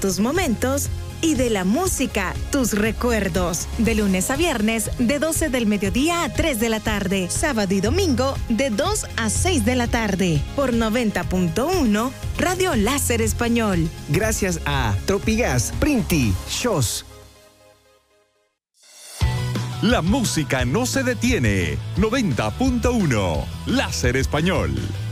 tus momentos y de la música, tus recuerdos. De lunes a viernes, de 12 del mediodía a 3 de la tarde. Sábado y domingo, de 2 a 6 de la tarde. Por 90.1, Radio Láser Español. Gracias a Tropigas, Printi, Shows. La música no se detiene. 90.1, Láser Español.